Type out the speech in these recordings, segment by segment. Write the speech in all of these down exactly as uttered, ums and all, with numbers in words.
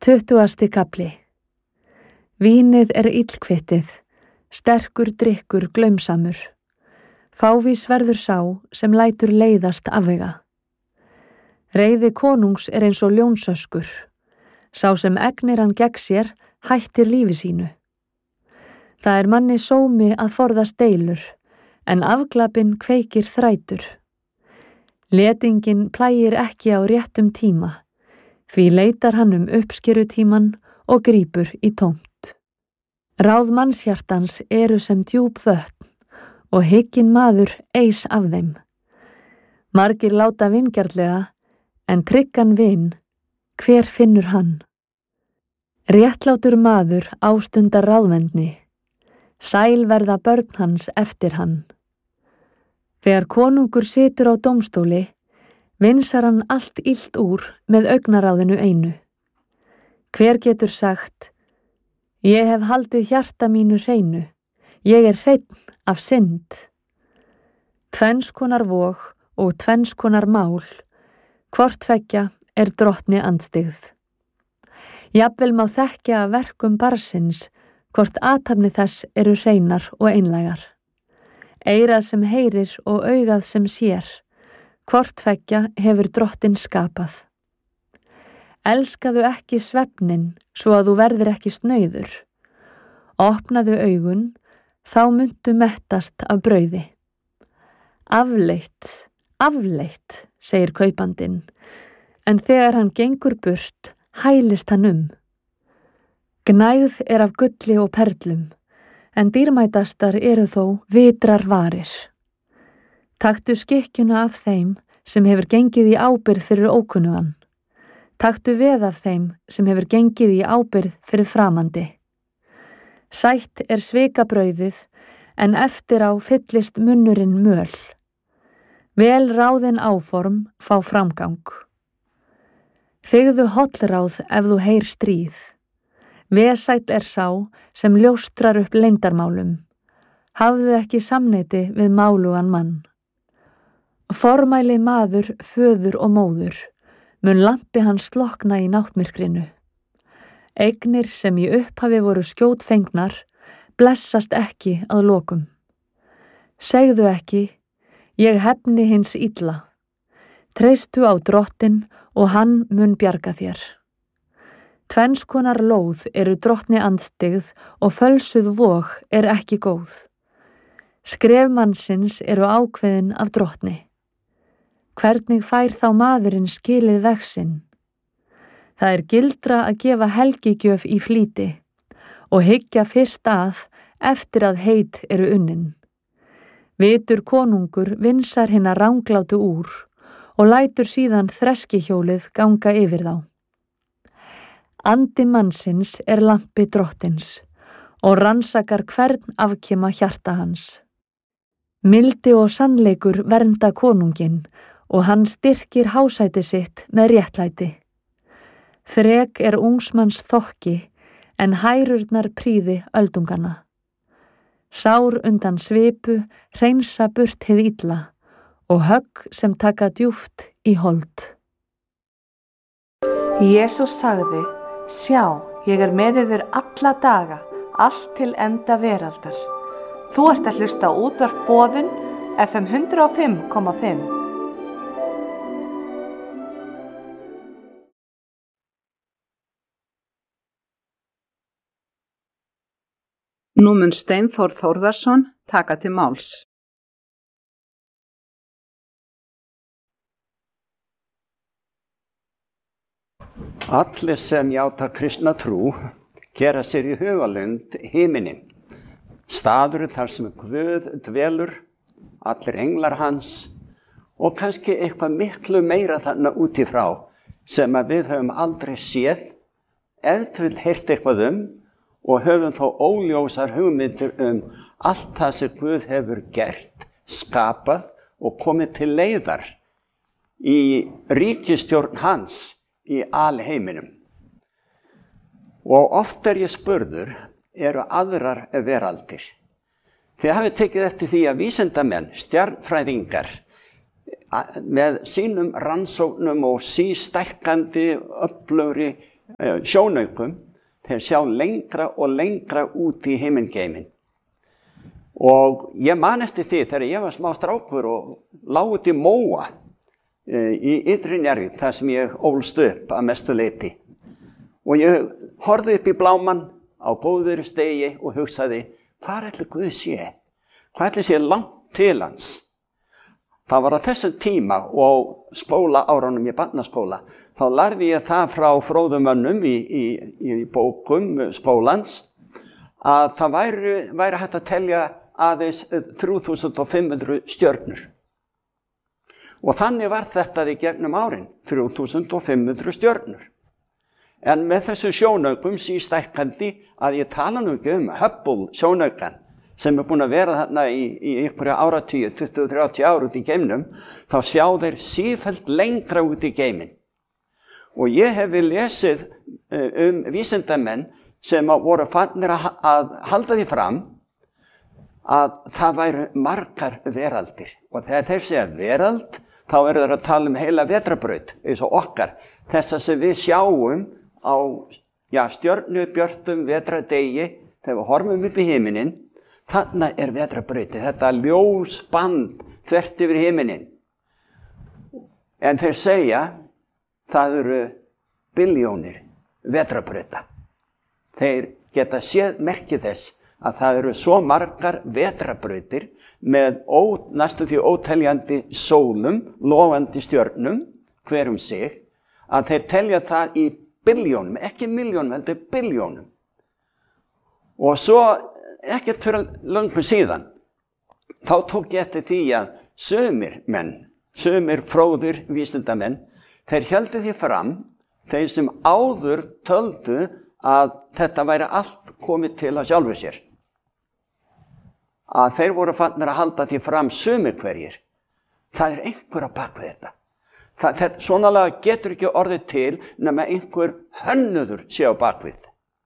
Tuttugasti kafli. Vínið er illkvittið, sterkur drykkur glaumsamur. Fávís verður sá sem lætur leiðast afvega. Reiði konungs er eins og ljónsöskur. Sá sem egnir hann gegn sér hættir lífi sínu. Það er manni sómi að forðast deilur, en afglapinn kveikir þrætur. Letingin plægir ekki á réttum tíma, því leitar hann um uppskerutíman og grípur í tómt. Ráð mannshjartans eru sem djúp vötn og hygginn maður eis af þeim. Margir láta vingjarnlega, en tryggan vin, hver finnur hann? Réttlátur maður ástundar ráðvendni, sæl verða börn hans eftir hann. Þegar konungur situr á dómstóli, vinsar hann allt illt úr með augnaráðinu einu. Hver getur sagt, ég hef haldið hjarta mínu hreinu, ég er hreinn af synd. Tvenns konar vog og tvenns konar mál, hvort tveggja er drottni andstyggð. Jafnvel má þekkja af verkum barnsins, hvort athafni þess eru hreinar og einlægar. Eyrað sem heyrir og augað sem sér, hvort tveggja hefur drottin skapað. Elskaðu ekki svefnin, svo að þú verðir ekki snauður. Opnaðu augun, þá muntu mettast af brauði. Afleitt, afleitt, segir kaupandinn, en þegar hann gengur burt, hælist hann um. Gnægð er af gulli og perlum, en dýrmætastar eru þó vitrar varir. Taktu skikkjuna af þeim sem hefur gengið í ábyrgð fyrir ókunnugan. Taktu veð af þeim sem hefur gengið í ábyrgð fyrir framandi. Sætt er svikabrauðið, en eftir á fyllist munnurinn möl. Vel ráðin áform fá framgang. Þigðu hollráð ef þú heyr stríð. Vesæll er sá sem ljóstrar upp leyndarmálum. Hafðu ekki samneyti við málugan mann. Formæli maður, föður og móður, mun lampi hans slokna í náttmyrkrinu. Eignir sem í upphafi voru skjótfengnar, blessast ekki að lokum. Segðu ekki, ég hefni hins illa. Treystu á drottin og hann mun bjarga þér. Tvenns konar lóð eru drottni andstyggð og fölsuð vog er ekki góð. Skref mannsins eru ákveðin af drottni. Hvernig fær þá maðurinn skilið veg sinn? Það er gildra að gefa helgigjöf í flýti og hyggja fyrst að eftir að heit eru unnin. Vitur konungur vinsar hinna ranglátu úr og lætur síðan þreskihjólið ganga yfir þá. Andi mannsins er lampi drottins og rannsakar hvern afkima hjarta hans. Mildi og sannleikur vernda konunginn og hann styrkir hásæti sitt með réttlæti. Þrek er ungsmanns þokki en hærurnar prýði öldungana. Sár undan svipu hreinsa burt hið illa og högg sem taka djúpt í hold. Jesús sagði, sjá, ég er með yður alla daga, allt til enda veraldar. Þú ert að hlusta á útvarp Boðun, F M hundrað og fimm komma fimm. Nú mun Steinþór Þórðarson taka til máls. Allir sem játa kristna trú gera sér í hugalund himinin. Staður þar sem Guð dvelur, allir englar hans og kannski eitthvað miklu meira þarna út í frá sem að við höfum aldrei séð, ef til heyrt eitthvað um og höfum þó óljósar hugmyndir um allt það sem Guð hefur gert, skapað og komið til leiðar í ríkisstjórn hans í alheiminum. Og oft er ég spurður, eru aðrar veraldir. Þið hafið tekið eftir því að vísindamenn, stjarnfræðingar, með sínum rannsóknum og sístækkandi öflugri sjónaukum, þeir sjá lengra og lengra út í himingeiminn. Og ég man eftir því þegar ég var smá strákur og lá út í móa í Ytri Njarðvík, þar sem ég ólst upp að mestu leyti. Og ég horfði upp í blámann á góður stegi og hugsaði, hvað ætli Guð sé? Hvað ætli sé langt til hans? Það var á þessum tíma og skólaárunum í barnaskóla. Þá lærði ég það frá fróðum mönnum í, í, í bókum skólans að það væri, væri hægt að telja aðeins þrjú þúsund fimm hundruð stjörnur. Og þannig var þetta í gegnum árin, þrjú þúsund fimm hundruð stjörnur. En með þessu sjónaukum sístækkandi að ég tala nú ekki um Hubble sjónaukan, sem er búin að vera þarna í, í einhverja áratíu, tuttugu til þrjátíu ár út í geimnum, þá sjá þeir sífellt lengra út í geiminn. Og ég hef lesið um vísindamenn sem voru farnir að, að halda því fram að það væru margar veraldir. Og þegar þeir segja verald, þá eru þeir að tala um heila vetrarbraut, eins og okkar. Þessa sem við sjáum á já, stjörnubjörtum vetrardegi, þegar við horfum upp í himininn, þannig er vetrarbrauti, þetta ljósband þvert yfir himininn. En þeir segja, það eru billjónir vetrarbrauta. Þeir geta séð merki þess að það eru svo margar vetrarbrautir með ó, næstu því óteljandi sólum, logandi stjörnum, hver um sig, að þeir telja það í billjónum, ekki milljónum, heldur billjónum. Og svo ekkert fyrir löngu síðan, þá tók ég eftir því að sumir menn, sumir fróðir vísindamenn, þeir héldu því fram, þeir sem áður töldu að þetta væri allt komið til að sjálfu sér. Að þeir voru farnir að halda því fram sumir hverjir. Það er einhver að baka þetta. Það, þetta svonalega getur ekki orðið til nema einhver hönnuður sé á bakvið.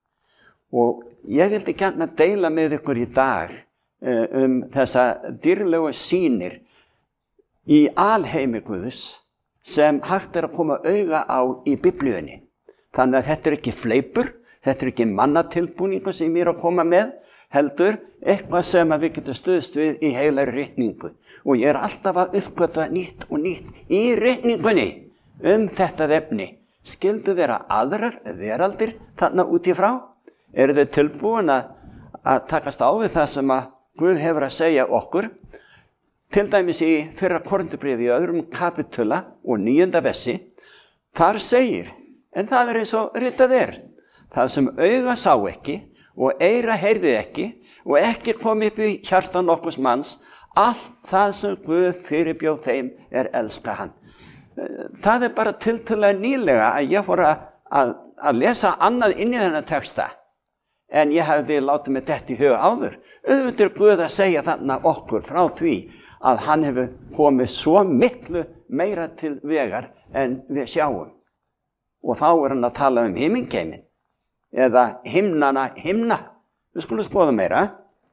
Og ég vildi gjarna deila með ykkur í dag um þessa dýrlegu sýnir í alheimi Guðs sem hægt er að koma auga á í Biblíunni. Þannig að þetta er ekki fleipur, þetta er ekki mannatilbúningu sem ég er að koma með, heldur eitthvað sem við getum stuðst við í heilari ritningu. Og ég er alltaf að uppgötva nýtt og nýtt í ritningunni um þetta efni. Skyldu vera aðrar veraldir þarna út í frá? Eru þau tilbúin að, að takast á við það sem að Guð hefur að segja okkur? Til dæmis í fyrra Korinthubréfi í öðrum kapitula og níunda versi, þar segir, en það er eins og ritað er, það sem auga sá ekki og eyra heyrði ekki og ekki kom upp í hjarta nokkurs manns, allt það sem Guð fyrirbjóð þeim er elska hann. Það er bara tiltölulega nýlega að ég fór að, að, að lesa annað inn í þennan texta, en ég hefði látið mig detta í huga áður. Auðvitað er Guð að segja þannig okkur frá því að hann hefur komið svo miklu meira til vegar en við sjáum. Og þá er hann að tala um himingeiminn, eða himnana himna. Við skulum skoða meira.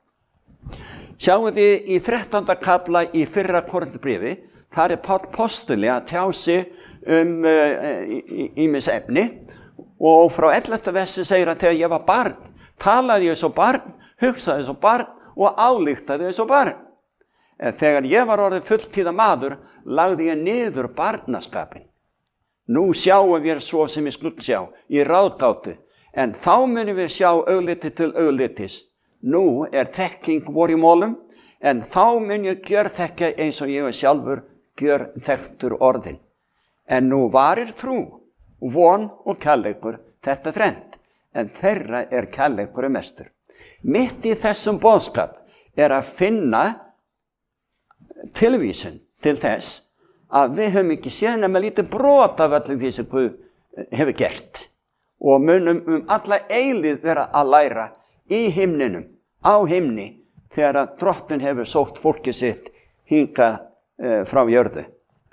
Sjáum þið í þrettánda kafla í fyrra Korinthubréfi, þar er Páll postuli að tjá sig um ýmis uh, efni, og frá ellefta versi segir að þegar ég var barn, talaði ég eins og barn, hugsaði eins og barn og ályktaði eins og barn. En þegar ég var orðið fulltíða maður, lagði ég niður barnaskapin. Nú sjáum við svo sem ég skuggsjá í ráðgátu, en þá munum við sjá augliti til auglitis. Nú er þekking vor í mólum, en þá mun ég gjörþekka eins og ég er sjálfur gjörþekktur orðin. En nú varir trú, von og kærleikur, þetta þrennt, en þeirra er kærleikur mestur. Mitt í þessum boðskap er að finna tilvísun til þess að við höfum ekki séð nema lítið brot af allir því sem Guð hefur gert og munum um alla eilíð vera að læra í himninum, á himni, þegar að Drottinn hefur sótt fólkið sitt hingað e, frá jörðu.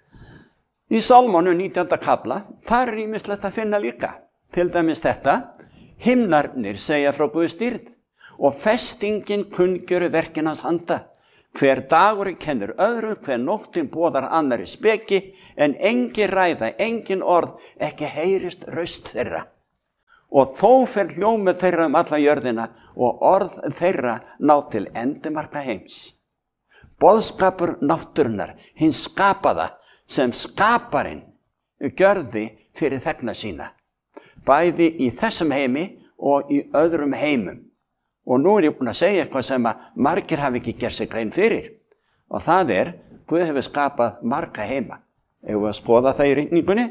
Í Sálmónu nítjánda kafla, þar er ýmislegt að finna líka. Til dæmis þetta, himnarnir segja frá Guðs dýrð og festingin kunngjörur verkin hans handa. Hver dagurinn kennir öðru, hver nóttin boðar annari speki, en engin ræða, engin orð, ekki heyrist raust þeirra. og þó fer hljómið þeirra um alla jörðina og orð þeirra ná til endimarka heims. Boðskapur náttúrunnar, hins skapaða, sem skaparinn gjörði fyrir þegna sína, bæði í þessum heimi og í öðrum heimum. Og nú er ég búin að segja eitthvað sem að margir hafi ekki gert sig grein fyrir, og það er, Guð hefur skapað marga heima. Eigum við að skoða það í rigningunni?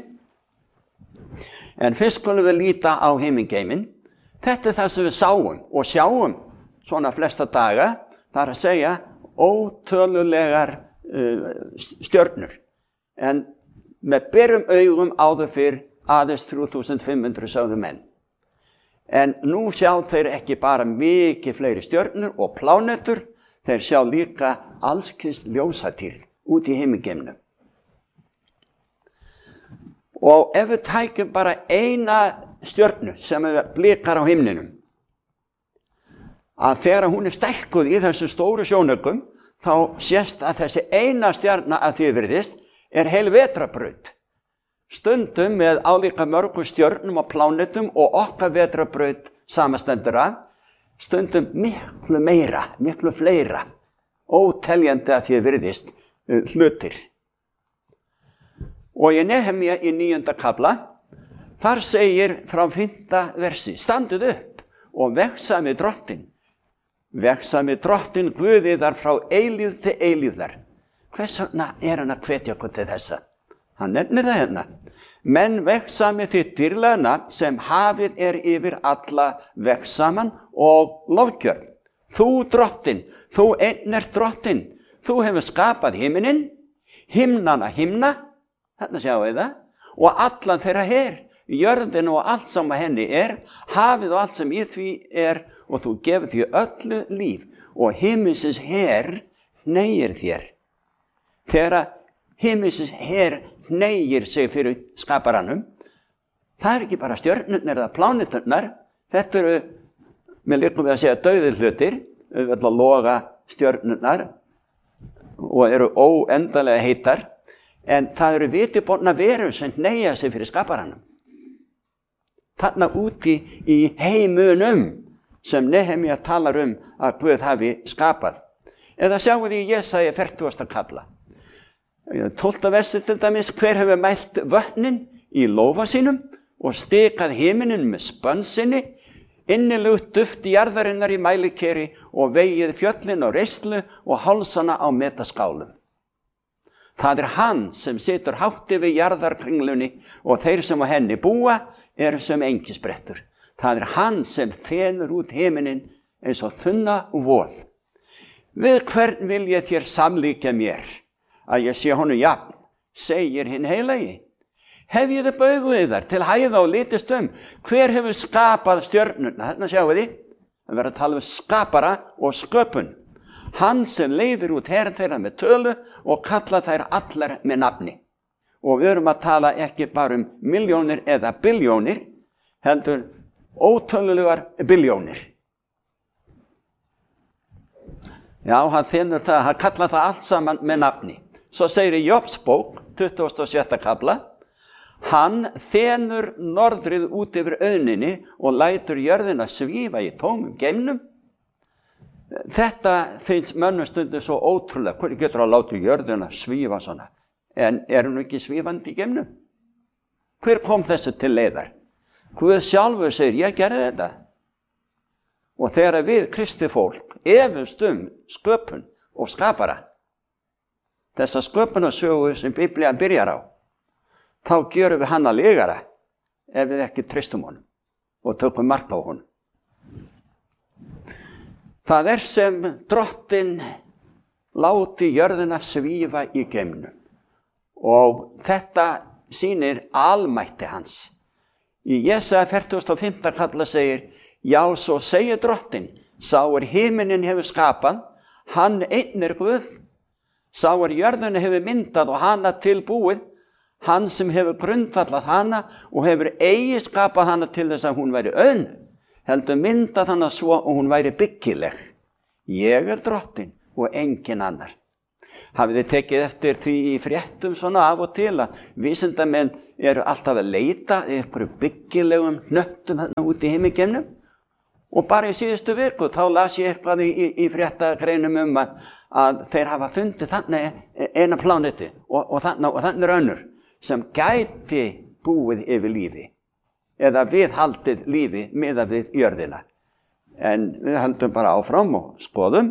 En fyrst skulum við líta á himingeiminn. Þetta er það sem við sáum og sjáum svona flesta daga, það er að segja ótölulegar uh, stjörnur. En með berum augum áður fyrr aðeins þrjú þúsund fimm hundruð sögðu menn. En nú sjá þeir ekki bara mikið fleiri stjörnur og plánetur, þeir sjá líka allskyns ljósatýrð út í himingeimnum. Og ef við tækjum bara eina stjörnu sem blikar á himninum, að þegar hún er stækkuð í þessu stóru sjónaugum, þá sést að þessi eina stjarna að því virðist er heil vetrarbraut. Stundum með álíka mörgum stjörnum og plánetum og okkar vetrarbraut samastendur að, stundum miklu meira, miklu fleira, óteljandi að því virðist uh, hlutir. Og í Nehemía í níunda kafla, þar segir frá fimmta versi, standið upp og vegsami drottin, vegsami drottin Guðiðar frá eilíð til eilíðar. Hvers vegna er hann að hvetja okkur til þessa? Hann nefnir það hérna. Menn vegsami þitt dýrlega nafn sem hafið er yfir alla vegsaman og lofgjörð. Þú drottin, þú einn ert drottin, þú hefur skapað himinin, himnana himna, þarna sjáum við það, og allan þeirra her, jörðin og allt sem að henni er, hafið og allt sem í því er, og þú gefur því öllu líf, og himinsins her hneigir þér. Þegar himinsins her hneigir sig fyrir skaparanum, það er ekki bara stjörnurnar eða pláneturnar, þetta eru, með líkum við að segja dauðir hlutir, við viljum að loga stjörnurnar og eru óendalega heitar, en það eru vitiborna verur sem hneigja sig fyrir skaparanum. Þarna úti í heimunum sem Nehemía talar um að Guð hafi skapað. Eða sjáum við í Jesaja fertugasta kafla. tólfta versi til dæmis, hver hefur mælt vötnin í lófa sínum og stikað himinin með spönn sinni, innilugt duft jarðarinnar í mælikeri og vegið fjöllin á reislu og hálsana á metaskálum. Það er hann sem situr hátt yfir jarðarkringlunni og þeir sem á henni búa eru sem engisbrettur. Það er hann sem þenur út himinin eins og þunna voð. Við hvern vil ég þér samlíkja mér? Að ég sé honum jafn, segir hinn heilagi. Hef ég þið augu yðar til hæða og litist um, hver hefur skapað stjörnurna? Þarna sjáum við því, það verður að tala um skapara og sköpun. Hann sem leiðir út herð þeirra með tölu og kalla þær allar með nafni. Og við erum að tala ekki bara um miljónir eða biljónir, heldur ótölulegar biljónir. Já, hann finnur það, hann kalla það allt saman með nafni. Svo segir í Jobs bók, tuttugasta og sjötta kafla, hann þenur norðrið út yfir auðninni og lætur jörðina svífa í tómum geimnum. Þetta finnst mönnum stundum svo ótrúlega, hvernig getur að láta jörðina svífa svona, en er hún ekki svífandi í geimnum? Hver kom þessu til leiðar? Guð sjálfur segir, ég gerði þetta. Og þegar við kristi fólk efumst um sköpun og skapara, þessa sköpunarsögu sem Biblían byrjar á, þá gjörum við hana legara ef við ekki treystum honum og tökum mark á honum. Það er sem drottin láti jörðina svífa í geimnum og þetta sýnir almætti hans. Í Jesaja fertugasta og fimmta kafla segir, já, svo segir drottin, sá er himinin hefur skapað, hann einn er Guð, sá er jörðina hefur myndað og hana tilbúið, hann sem hefur grundvallað hana og hefur eigi skapað hana til þess að hún væri auðn, heldur myndað hana svo og hún væri byggileg. Ég er drottin og engin annar. Hafið þið tekið eftir því í fréttum svona af og til að vísindamenn eru alltaf að leita ykkur byggilegum hnöttum hérna út í heimikennum? Og bara í síðustu viku þá las ég eitthvað í, í, í fréttagreinum um að, að þeir hafa fundið þannig eina plánetu og, og, þannig, og þannig er önnur sem gæti búið yfir lífi eða viðhaldið lífi miðað við jörðina. En við höldum bara áfram og skoðum.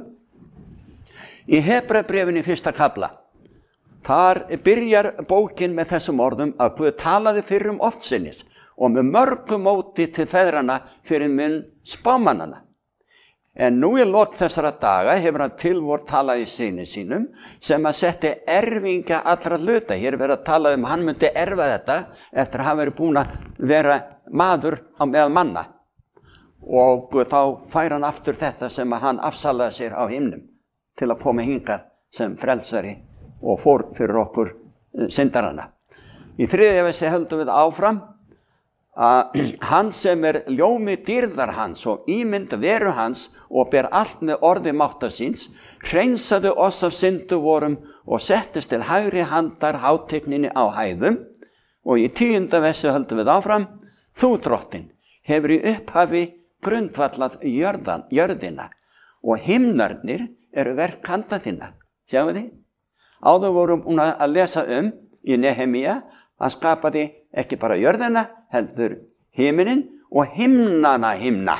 Í Hebreabréfinu í fyrsta kafla, þar byrjar bókin með þessum orðum að Guð talaði fyrrum oftsinnis og með mörgu móti til feðrana fyrir mun spámannana. En nú í lok þessara daga hefur hann tilvort talað í syni sínum sem að setti erfinga allra hluta. Hér er verið að tala um hann myndi erfa þetta eftir að hafa verið búin að vera maður á meðal manna. Og þá fær hann aftur þetta sem að hann afsalaði sér á himnum til að koma hingað sem frelsari og fór fyrir okkur syndarana. Í þriðja versi höldum við áfram að hann sem er ljómi dýrðar hans og ímynd veru hans og ber allt með orði mátta síns, hreinsaði oss af syndu vorum og settist til hægri handar hátigninni á hæðum. Og í tíunda versi höldum við áfram, þú drottin hefur í upphafi grundvallað jörðan, jörðina og himnarnir eru verk handa þinna. Sjáu þið? Áður vorum hún að lesa um í Nehemía að skapa því ekki bara jörðina, heldur himinin og himnana himna.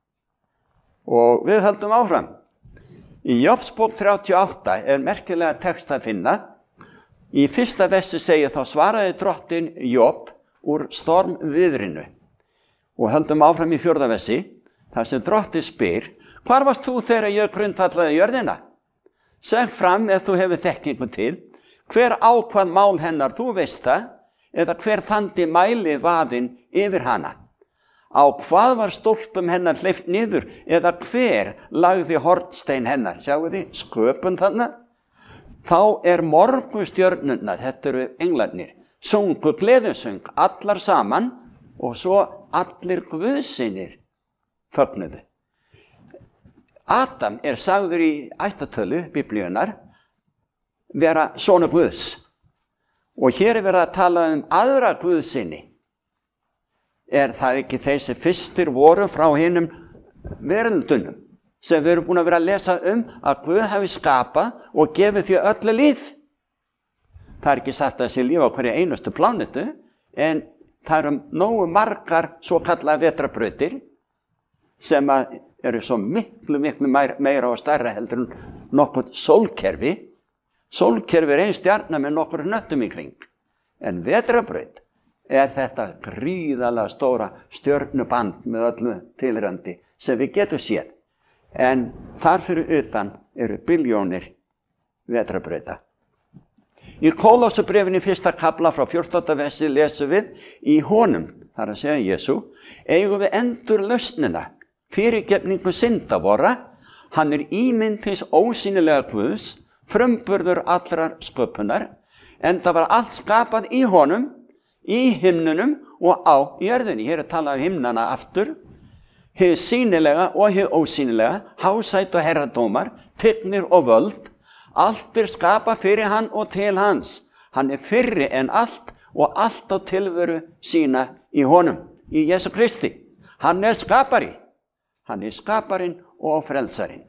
Og við höldum áfram. Í Jobsbók þrjátíu og átta er merkilega text að finna. Í fyrsta versi segir þá svaraði drottin Job úr stormviðrinu. Og höldum áfram í fjórða versi, þar sem drottinn spyr, hvar varst þú þegar ég grundvallaði jörðina? Seg fram ef þú hefur þekkingu til, hver ákvað mál hennar þú veist það, eða hver þandi mæli vaðin yfir hana. Á hvað var stólpum hennar hleypt niður, eða hver lagði hornstein hennar, sjáu þið, sköpun þarna. Þá er morgunstjörnurnar, þetta eru englarnir, sungu gleðisöng, allar saman, og svo allir guðsinir fögnuðu. Adam er sagður í ættatölu biblíunar vera sonur Guðs. Og hér er verið að tala um aðra guðsinni. Er það ekki þeir sem fyrstir voru frá hinum veröldunum sem við erum búin að vera að lesa um að Guð hafi skapað og gefið því öllu líf? Það er ekki sagt að þessi líf á hverju einustu plánetu, en það eru nógu margar svo kallaða vetrarbrautir sem að eru svo miklu, miklu meira og stærra heldur en nokkuð sólkerfi. Sólkerfi er ein stjarna með nokkur hnöttum í kring. En vetrarbraut er þetta gríðalega stóra stjörnuband með öllu tilrandi sem við getum séð. En þar fyrir utan eru billjónir vetrarbrauta. Í Kólósabréfinu í fyrsta kafla frá fjórtánda versi lesum við í honum, þar að segja Jesú, eigum við endur lausnina, fyrirgefningu synda vorra, hann er ímynd hins ósýnilega Guðs, frumburður allrar sköpunar, en það var allt skapað í honum, í himnunum og á jörðinni. Hér er talað um himnana aftur, hið sýnilega og hið ósýnilega, hásætt og herradómar, tignir og völd, allt er skapað fyrir hann og til hans. Hann er fyrri en allt og allt á tilveru sína í honum, í Jesú Kristi. Hann er skapari. Hann er skaparinn og frelsarinn.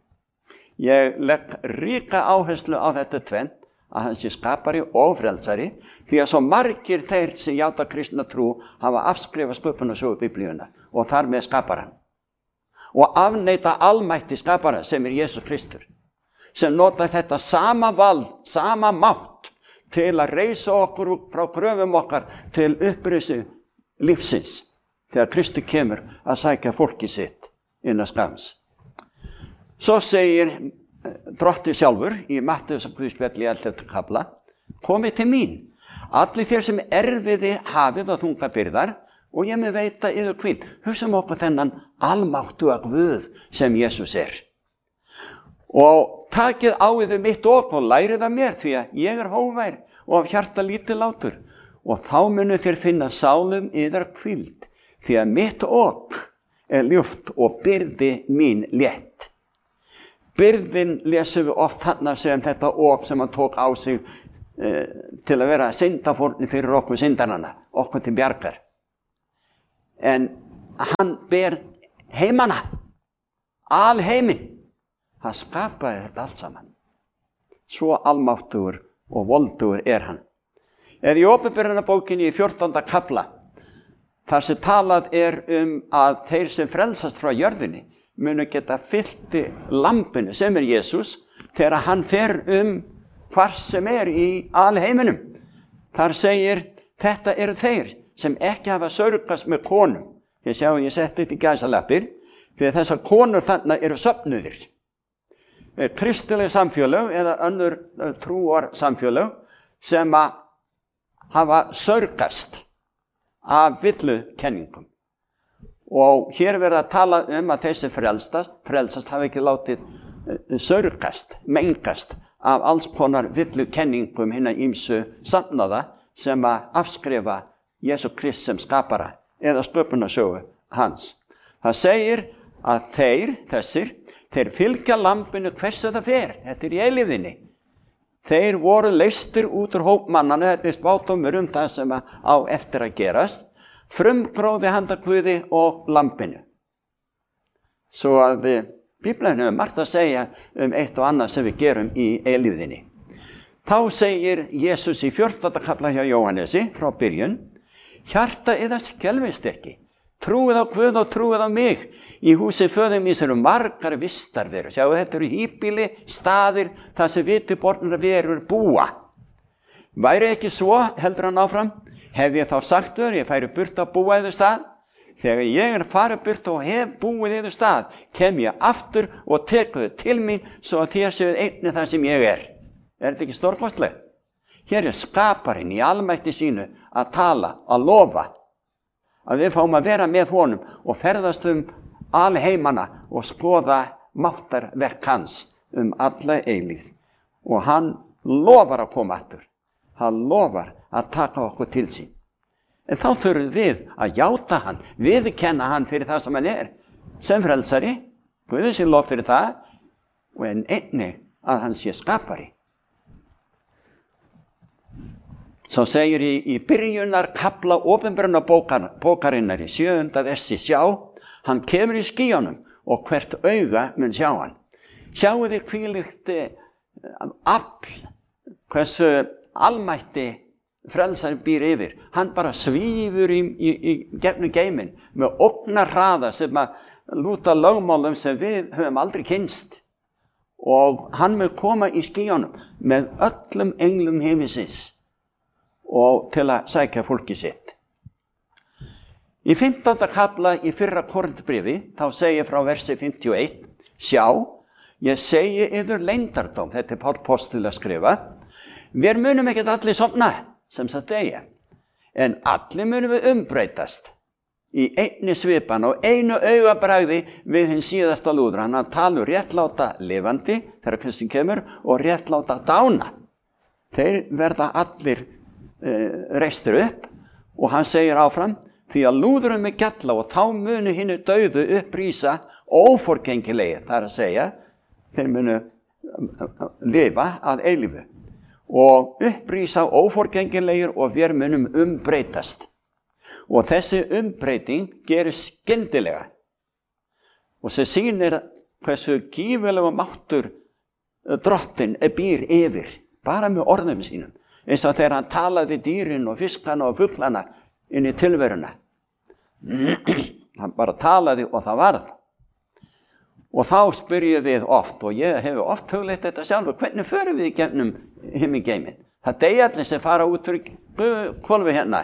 Ég legg ríka áherslu á þetta tvennt, að hann sé skapari og frelsari, því að svo margir þeir sem játa kristna trú hafa afskrifað sköpunarsögu biblíuna og þar með skaparann. Og afneita almætti skapara sem er Jesús Kristur, sem nota þetta sama vald, sama mátt til að reisa okkur frá gröfum okkar til upprisu lífsins, þegar Kristur kemur að sækja fólki sitt innan skams. Svo segir drotti sjálfur í Mattheusarguðspjalli í ellefta kafla, komið til mín, allir þér sem erfiði hafið og þunga byrðar, og ég með veita yfir hvíld. Hugsaum okkur þennan almáttuga Guð sem Jesús er. Og takið á yður mitt ok og lærið af mér, því að ég er hógvær og af hjarta lítillátur, og þá munu þér finna sálum yðar hvíld, því að mitt ok er ljúft og byrði mín létt. Byrðin lesum við oft þarna sem þetta ok sem hann tók á sig eh, til að vera syndafórni fyrir okkur syndarana, okkur til bjargar. En hann ber heimana, alheiminn. Hann skapaði þetta allt saman. Svo almáttugur og voldugur er hann. Eða í Opinberunarbókinni í fjórtánda kafla, þar sem talað er um að þeir sem frelsast frá jörðinni munu geta fyllti lambinu sem er Jesús þegar hann fer um hvar sem er í alheiminum. Þar segir, þetta eru þeir sem ekki hafa sörgast með konum. Ég sjá, ég setti þetta í gæsalappir, því að þessar konur þarna eru söfnuðir. Kristileg samfélög eða önnur trúar samfélög sem að hafa sörgast af villukenningum. Og hér verða að tala um að þessi frelsast, frelsast hafa ekki látið sörgast, mengast af alls konar villukenningum hinna ýmsu safnaða sem að afskrifa Jesú Krist sem skapara eða sköpunarsögu hans. Það segir að þeir, þessir, þeir fylgja lambinu hversu það fer. Þetta er í eilífðinni. Þeir voru leystir út úr hópmannana, þetta er spádómur um það sem á eftir að gerast, frumgróði handa Guði og lambinu. Svo að Bíblan hefur margt að segja um eitt og annað sem við gerum í eilífðinni. Þá segir Jesús í fjórtánda kafla hjá Jóhannesi frá byrjun, hjarta yðar skelfist ekki. Trúið á Guð og trúið á mig. Í húsi föður míns eru margar vistarverur. Sjáu, þetta eru híbýli, staðir, þar sem vitibornar verur búa. Væri ekki svo, heldur hann áfram, hef ég þá sagt þér, ég færi burt að búa yður stað. Þegar ég er farið burt og hef búið yður stað, kem ég aftur og teku þau til mín, svo að þér séuð einnig það sem ég er. Er þetta ekki stórkostlegt? Hér er skaparinn í almætti sínu að tala, að lofa, að við fáum að vera með honum og ferðast um alheimana og skoða máttarverk hans um alla eilífð. Og hann lofar að koma aftur. Hann lofar að taka okkur til sín. En þá þurfum við að játa hann, viðurkenna hann fyrir það sem hann er, sem frelsari, Guði sé lof fyrir það, og en einnig að hann sé skapari. Svo segir í, í byrjunar kafla Opinberunarbókarinnar í sjöunda versi, sjá, hann kemur í skýjunum og hvert auga mun sjá hann. Sjáu þið hvílíkt afl, hversu almætti frelsari býr yfir. Hann bara svífur í, í, í gegnum geiminn með ógnarhraða sem að lúta lögmálum sem við höfum aldrei kynnst. Og hann mun koma í skýjunum með öllum englum himinsins og til að sækja fólki sitt. Í fimmtánda kafla í fyrra Korinthbréfi, þá segir frá versi fimmtíu og eitt, sjá, ég segi yður leyndardóm, þetta er Páll postuli að skrifa, við munum ekkert allir sofna, sem það deyja, en allir munum við umbreytast í einni svipan og einu augabragði við hinn síðasta lúðra. Hann talur réttláta lifandi þegar Kristín kemur og réttláta dána. Þeir verða allir reistur upp og hann segir áfram, því að lúðurum er gjalla og þá munu hinnu dauðu upprýsa óforgengilegi, það er að segja, þeir munu lifa að eilífu og upprýsa óforgengilegir og við munum umbreytast. Og þessi umbreyting gerir skyndilega og sem sýnir hversu gífurlegur máttur drottinn býr yfir, bara með orðum sínum. Eins og þegar hann talaði dýrin og fiskana og fuglana inn í tilveruna. Hann bara talaði og það varð. Og þá spyrjum við oft, og ég hef oft hugleitt þetta sjálfur, hvernig förum við í gegnum himingeiminn? Það deyja allir sem fara út úr hvolfi hérna.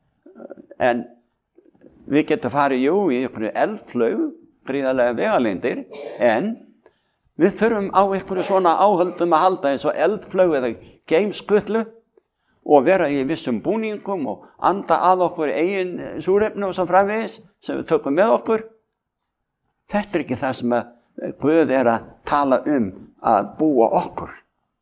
En við getum farið, jú, í einhverju eldflaug, gríðarlega vegalengdir, en við þurfum á einhverju svona áhöldum að halda eins og eldflaug eða geimskutlu, og vera í vissum búningum og anda að okkur eigin súrefni og svo framvegis sem við tökum með okkur. Þetta er ekki það sem að Guð er að tala um að búa okkur.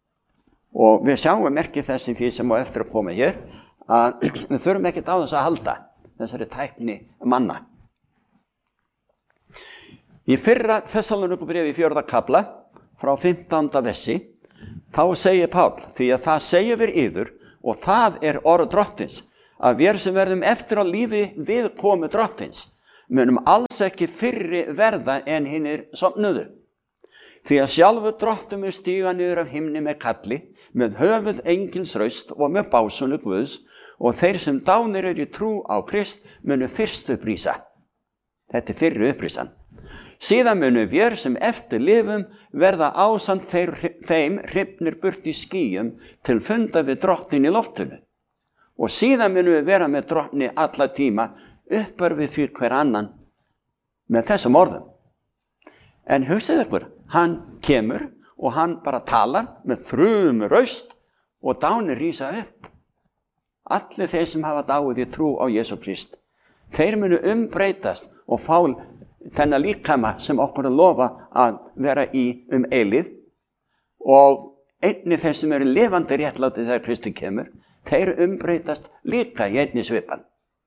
Og við sjáum merki þess í því sem á eftir að koma hér, að við þurfum ekkert á þess að halda, þessari tækni manna. Í fyrra Þessalóníkubréfi í fjórða kafla, frá fimmtánda versi, þá segir Páll, því að það segir við yður, og það er orð drottins, að við sem verðum eftir á lífi við komu drottins, munum alls ekki fyrri verða en hinnir sofnuðu. Því að sjálfu drottum við stíga niður af himni með kalli, með höfuð engils raust og með básunu Guðs, og þeir sem dánir eru í trú á Krist munu fyrst upprísa. Þetta er fyrri upprísan. Síðan munu við sem eftir lifum verða ásamt þeir, þeim hrifnir burt í skýjum til funda við drottin í loftinu. Og síðan munu við vera með drottni alla tíma uppörfið fyrir hver annan með þessum orðum. En hugsið ykkur, hann kemur og hann bara talar með þrumu raust og dánir rísa upp. Allir þeir sem hafa dáið í trú á Jesú Krist, þeir munu umbreytast og fá þennan líkama sem okkur er lofa að vera í um eilíð, og einni þeir sem eru lifandi réttlátir þegar Kristi kemur, þeir umbreytast líka í einni svipan.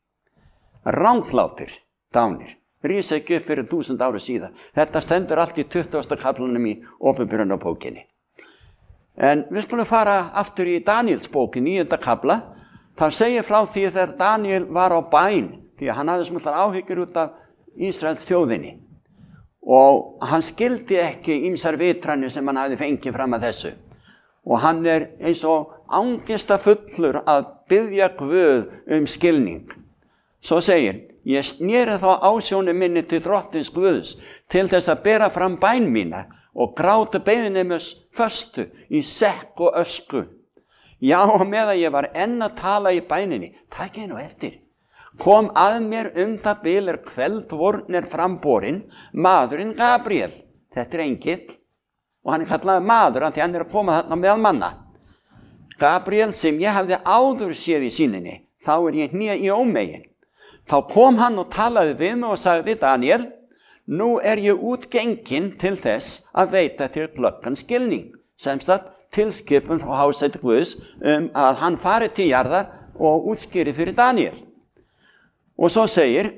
Ranglátir dánir rísa ekki upp fyrir þúsund ára síðan. Þetta stendur allt í tuttugasta kaflanum í Åpenbarunarbókinni. En við skulum fara aftur í Daníels bókin, níunda kafla. Það segir frá því þegar Daníel var á bæn, því að hann hafði smullar áhyggjur út af Ísraels þjóðinni. Og hann skildi ekki ýmsar vitranir sem hann hafði fengið fram að þessu. Og hann er eins og angistafullur að biðja Guð um skilning. Svo segir, ég sneri þá ásjónu minni til drottins Guðs til þess að bera fram bæn mína og gráta beiðni með föstu í sekk og ösku. Já, og meðan ég var enn að tala í bæninni, takk ég nú eftir, kom að mér um það bil er kveldvorn er framborinn maðurinn Gabriel. Þetta er engill og hann er kallaður maður af því hann er að koma þarna meðal manna. Gabriel sem ég hafði áður séð í sýninni, þá er ég hnýja í ómegin. Þá kom hann og talaði við mig og sagði, Daniel, nú er ég útgenginn til þess að veita þér glöggan skilning, sem sagt tilskipun frá hásæti Guðs um að hann fari til jarðar og útskýri fyrir Daniel. Og svo segir,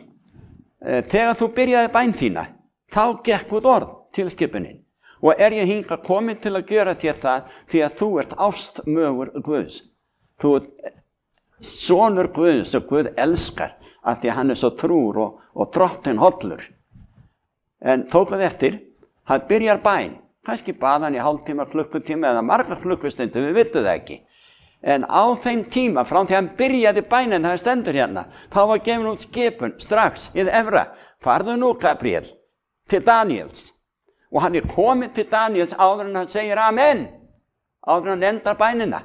þegar þú byrjaði bæn þína, þá gekk út orð tilskipunin. Og er ég hingað komin til að gera þér það því að þú ert ástmögur Guðs. Þú ert sonur Guðs og Guð elskar af því að hann er svo trúr og, og drottinn hollur. En tókuð eftir, hann byrjar bæn. Kannski bað hann í hálftíma, klukkutíma eða margar klukkustundu, við vitum það ekki. En á þeim tíma, frá því hann byrjaði bænin, það stendur hérna, þá var gefin út skipun strax í efra. Farðu nú, Gabriel, til Daniels. Og hann er komin til Daniels áður en hann segir amen, áður en hann endar bænina.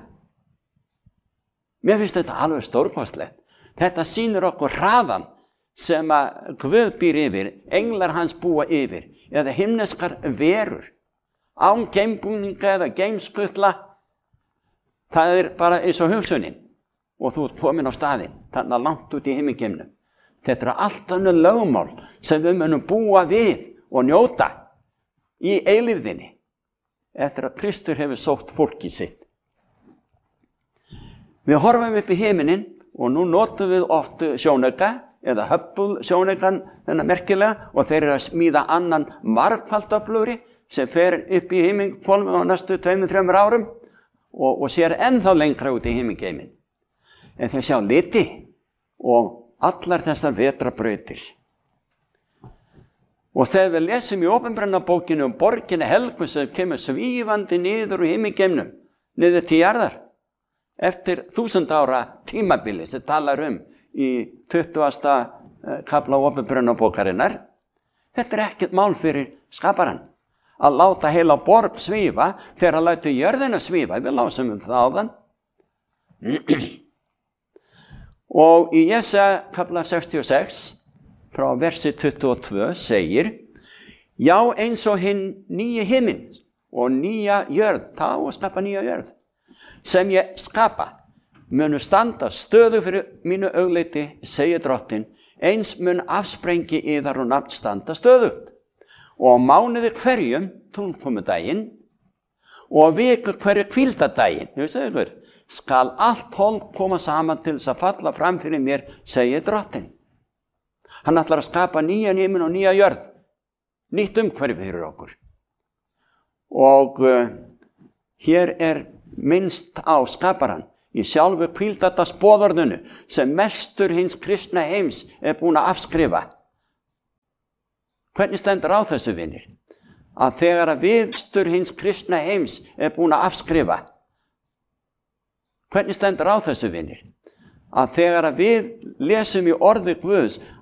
Mér finnst þetta alveg stórkostlegt. Þetta sýnir okkur hraðan sem að Guð býr yfir, englar hans búa yfir, eða himneskar verur, án geimbúninga eða geimskutla. Það er bara eins og hugsunin og þú ert komin á staðinn, þannig að langt út í himingeimnum. Þetta er allt önnur lögmál sem við munum búa við og njóta í eilífðinni eftir að Kristur hefur sótt fólkið sitt. Við horfum upp í himinin og nú notum við oft sjónauka eða Hubble sjónaukan þennan merkilega og þeir eru að smíða annan margfaldöflugri sem fer upp í himinhvolfið á næstu tveimur, þremur árum og, og sér ennþá lengra út í himingeiminn. En þeir sjá liti og allar þessar vetrarbrautir. Og þegar við lesum í Åpenbarunarbókinu um borginni Helgu sem kemur svífandi niður úr himingeimnum, niður til jarðar, eftir þúsund ára tímabili sem talar um í tuttugasta kafla Åpenbarunarbókarinnar. Þetta er ekkert mál fyrir skaparann að láta heila borg svífa þegar að láta jörðina svífa. Við lásum um það áðan. Og í Jesaja kafla sextíu og sex frá versi tuttugu og tvö segir, já eins og hinn nýja himinn og nýja jörð, þá að skapa nýja jörð, sem ég skapa, munu standa stöðu fyrir mínu augleiti, segir drottinn, eins mun afsprengi yðar og nafn standa stöðugt. Og á mánuði hverjum, túnkomudaginn, og viku hverju hvíldardaginn, ykkur, skal allt hold koma saman til þess að falla fram fyrir mér, segir drottinn. Hann ætlar að skapa nýjan himinn og nýja jörð, nýtt umhverfi fyrir okkur. Og uh, hér er minnst á skaparan í sjálfu hvíldardagsboðorðinu sem mestur hins kristna heims er búin að afskrifa. Hvernig stendur á þessu, vinir? Að þegar að við mestur hins kristna heims er búin að afskrifa. Hvernig stendur á þessu, vinir? Að þegar að við lesum í orði Guðs